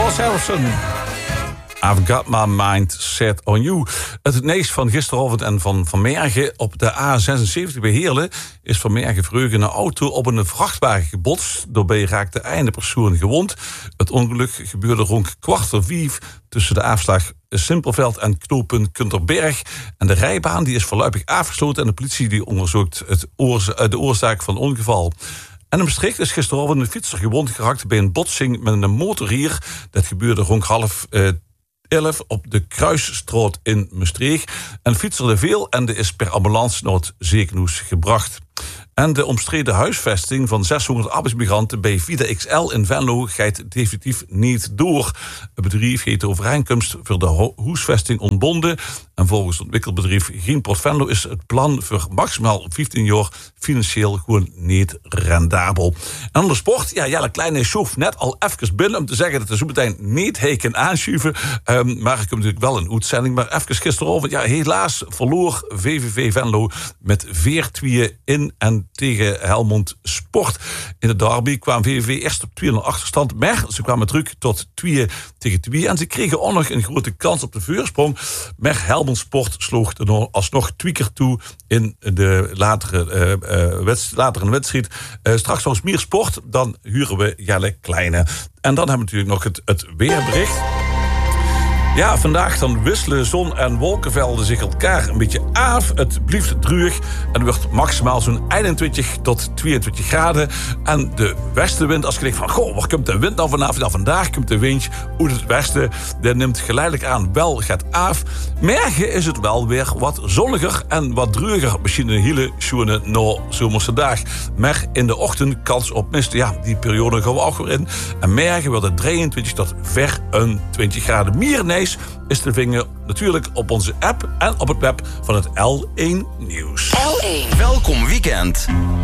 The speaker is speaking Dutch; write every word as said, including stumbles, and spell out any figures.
Ross Harrison. I've got my mind set on you. Het nieuws van gisteravond en van vanmorgen op de A zesenzeventig bij Heerlen is vanmorgen vroeg een auto op een vrachtwagen gebotst. Daarbij raakte één persoon gewond. Het ongeluk gebeurde rond kwart voor vijf tussen de afslag Simpelveld en knooppunt Kunterberg. En de rijbaan die is voorlopig afgesloten en de politie die onderzoekt het oorza- de oorzaak van het ongeval. En in Maastricht is gisteravond een fietser gewond geraakt bij een botsing met een motor hier. Dat gebeurde rond half uh, elf op de Kruisstraat in Maastricht. En fietserde veel en de is per ambulance naar het ziekenhuis gebracht. En de omstreden huisvesting van zeshonderd arbeidsmigranten bij Vida X L in Venlo gaat definitief niet door. Het bedrijf heeft de overeenkomst voor de huisvesting ontbonden. En volgens het ontwikkelbedrijf Greenport Venlo is het plan voor maximaal vijftien jaar financieel gewoon niet rendabel. En aan de sport, ja, Jelle Kleine schoof net al even binnen om te zeggen dat de zo meteen niet hij kan aanschuiven. Um, maar ik heb natuurlijk wel een uitzending. Maar even gisteravond, ja, helaas verloor V V V Venlo met vier twee in en tegen Helmond Sport. In de derby kwam V V V eerst op twee nul achterstand, maar ze kwamen terug tot twee tegen twee. En ze kregen ook nog een grote kans op de voorsprong. Maar Helmond Sport sloeg er alsnog twee keer toe in de latere, uh, uh, wedst- latere wedstrijd. Uh, straks nog meer sport, dan huren we Jelle Kleine. En dan hebben we natuurlijk nog het, het weerbericht. Ja, vandaag dan wisselen zon- en wolkenvelden zich elkaar een beetje af. Het blijft droog en het wordt maximaal zo'n eenentwintig tot tweeëntwintig graden. En de westenwind, als je denkt van, goh, waar komt de wind nou vanaf? Nou, vandaag komt de wind uit het westen. Dat neemt geleidelijk aan wel gaat af. Morgen is het wel weer wat zonniger en wat droger. Misschien een hele schone na-zomerse dag. Maar in de ochtend kans op mist. Ja, die periode gaan we ook weer in. En morgen wordt het drieëntwintig tot vierentwintig graden. Meer nee is te vinden natuurlijk op onze app en op het web van het L één Nieuws. L één. Welkom weekend.